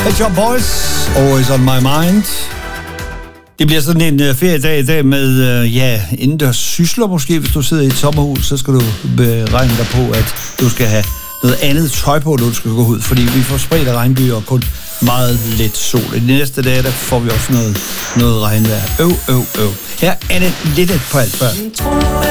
Pet Shop Boys, Always on my mind. Det bliver sådan en feriedag i dag med, indendørs sysler måske. Hvis du sidder i et sommerhus, så skal du beregne dig på, at du skal have noget andet tøj på, når du skal gå ud. Fordi vi får spredt af regnbyer og kun meget let sol. I de næste dage, der får vi også noget regnvejr. Her er det lidt på alt før.